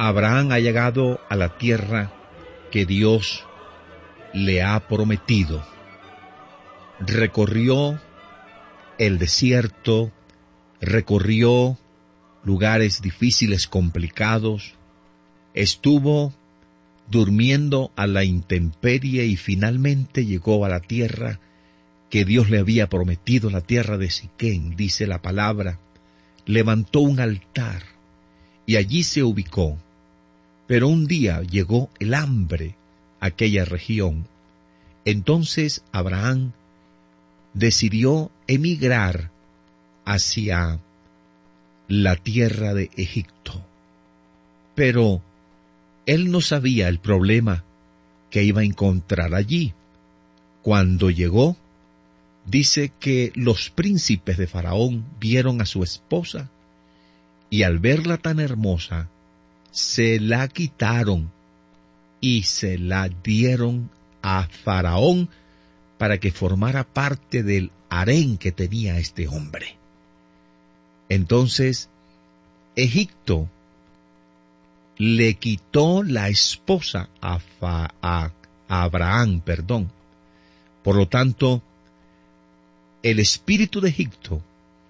Abraham ha llegado a la tierra que Dios le ha prometido. Recorrió el desierto, recorrió lugares difíciles, complicados, estuvo durmiendo a la intemperie y finalmente llegó a la tierra que Dios le había prometido, la tierra de Siquén, dice la palabra. Levantó un altar y allí se ubicó. Pero un día llegó el hambre a aquella región. Entonces Abraham decidió emigrar hacia la tierra de Egipto. Pero él no sabía el problema que iba a encontrar allí. Cuando llegó, dice que los príncipes de Faraón vieron a su esposa y al verla tan hermosa, se la quitaron y se la dieron a Faraón para que formara parte del harén que tenía este hombre. Entonces, Egipto le quitó la esposa a Abraham. Por lo tanto, el espíritu de Egipto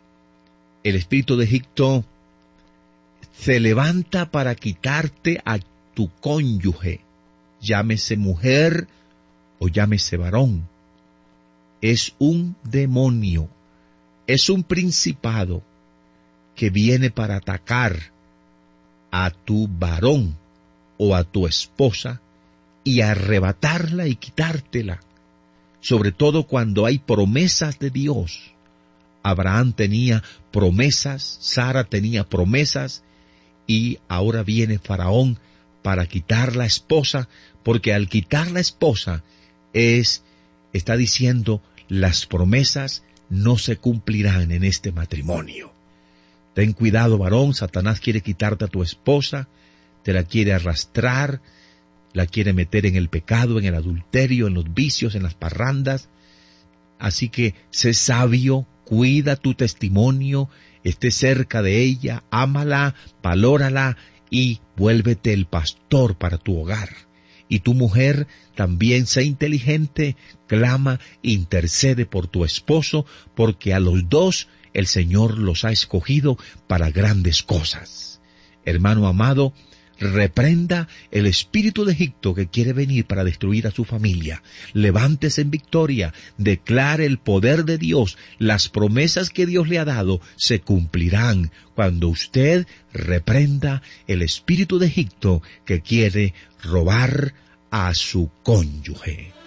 se levanta para quitarte a tu cónyuge, llámese mujer o llámese varón. Es un demonio, es un principado que viene para atacar a tu varón o a tu esposa y arrebatarla y quitártela, sobre todo cuando hay promesas de Dios. Abraham tenía promesas, Sara tenía promesas, y ahora viene Faraón para quitar la esposa, porque al quitar la esposa está diciendo, las promesas no se cumplirán en este matrimonio. Ten cuidado, varón, Satanás quiere quitarte a tu esposa, te la quiere arrastrar, la quiere meter en el pecado, en el adulterio, en los vicios, en las parrandas. Así que sé sabio, cuida tu testimonio, esté cerca de ella, ámala, valórala y vuélvete el pastor para tu hogar. Y tu mujer también sé inteligente, clama, intercede por tu esposo, porque a los dos el Señor los ha escogido para grandes cosas. Hermano amado, reprenda el espíritu de Egipto que quiere venir para destruir a su familia. Levántese en victoria, declare el poder de Dios. Las promesas que Dios le ha dado se cumplirán cuando usted reprenda el espíritu de Egipto que quiere robar a su cónyuge.